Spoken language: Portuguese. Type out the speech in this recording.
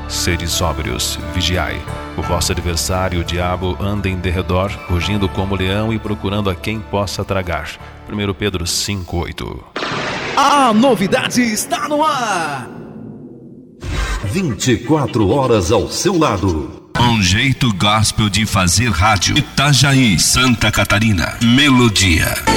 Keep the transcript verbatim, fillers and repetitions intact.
Sede sóbrios, vigiai. O vosso adversário, o diabo, anda em derredor, rugindo como leão e procurando a quem possa tragar. primeiro Pedro cinco, oito. A novidade está no ar! vinte e quatro horas ao seu lado. Um jeito gospel de fazer rádio. Itajaí, Santa Catarina. Melodia.